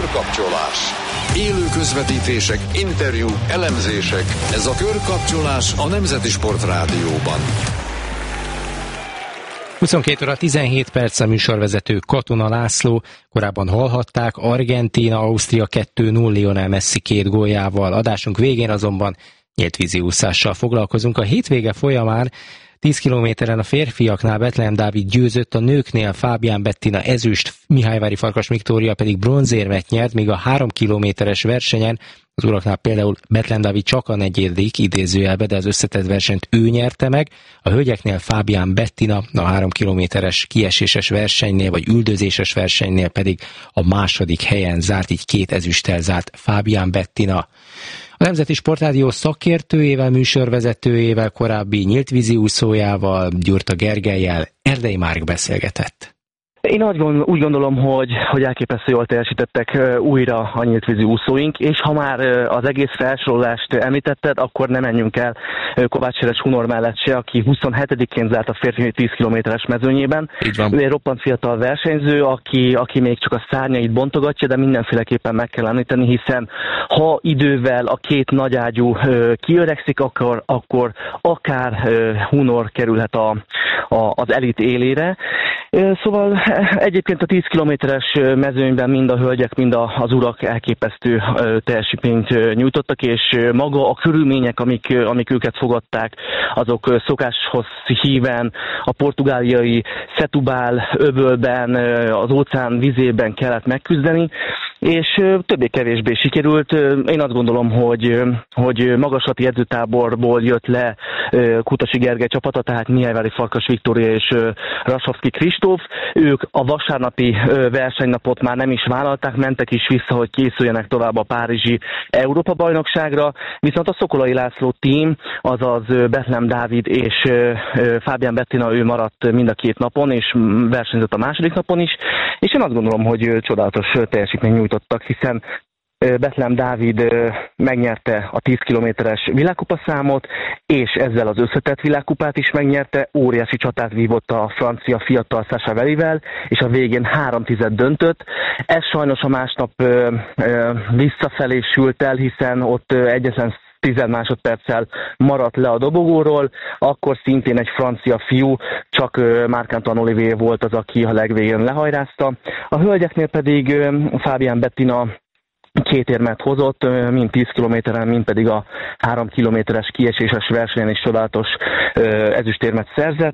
Körkapcsolás. Élő közvetítések, interjúk, elemzések. Ez a Körkapcsolás a Nemzeti Sport Rádióban. 22 óra 17 perc, a műsorvezető Katona László. Korábban hallhatták, Argentína, Ausztria 2-0 Lionel Messi 2 góljával. Adásunk végén azonban nyílt víziúszással foglalkozunk. A hétvége folyamán 10 kilométeren a férfiaknál Bethlehem Dávid győzött, a nőknél Fábián Bettina ezüst, Mihályvári Farkas Viktória pedig bronzérmet nyert, míg a 3 kilométeres versenyen az uraknál például Bethlehem Dávid csak a negyedik idézőjelbe, de az összetett versenyt ő nyerte meg. A hölgyeknél Fábián Bettina a 3 kilométeres kieséses versenynél, vagy üldözéses versenynél pedig a második helyen zárt, így 2 ezüsttel zárt Fábián Bettina. A Nemzeti Sportrádió szakértőjével, műsorvezetőjével, korábbi nyílt víziúszójával, Gyurta Gergellyel Erdei Márk beszélgetett. Én úgy gondolom, hogy elképesztő jól teljesítettek újra a nyíltvízi úszóink, és ha már az egész felsorolást említetted, akkor ne menjünk el Kovács Éles Hunor mellett se, aki 27-ként zárt a férfi 10 kilométeres mezőnyében. Ő egy roppant fiatal versenyző, aki még csak a szárnyait bontogatja, de mindenféleképpen meg kell említeni, hiszen ha idővel a 2 nagyágyú kiöregszik, akkor akár Hunor kerülhet az elit élére. Szóval egyébként a 10 kilométeres mezőnyben mind a hölgyek, mind az urak elképesztő teljesítményt nyújtottak, és maga a körülmények, amik őket fogadták, azok szokáshoz híven a portugáliai Setúbal öbölben, az óceán vizében kellett megküzdeni, és többé-kevésbé sikerült. Én azt gondolom, hogy magaslati edzőtáborból jött le Kutasi Gergely csapata, tehát Mihályvári Farkas Viktória és Rasovszky Kristóf. Ők a vasárnapi versenynapot már nem is vállalták, mentek is vissza, hogy készüljenek tovább a párizsi Európa-bajnokságra, viszont a Szokolai László team, azaz Bethlehem Dávid és Fábián Bettina, ő maradt mind a 2 napon, és versenyzett a második napon is, és én azt gondolom, hogy csodálatos teljesítményt nyújtottak, hiszen Bethlehem Dávid megnyerte a 10 kilométeres világkupaszámot, és ezzel az összetett világkupát is megnyerte, óriási csatát vívott a francia fiatal Sasha Velivel, és a végén 3-10 döntött. Ez sajnos a másnap visszafelé sült el, hiszen ott egyetlen 10 másodperccel maradt le a dobogóról, akkor szintén egy francia fiú, csak Marc-Antoine Olivier volt az, aki a legvégén lehajrázta. A hölgyeknél pedig Fábián Bettina 2 érmet hozott, mind 10 kilométeren, mind pedig a 3 kilométeres kieséses versenyen is csodálatos ezüstérmet szerzett.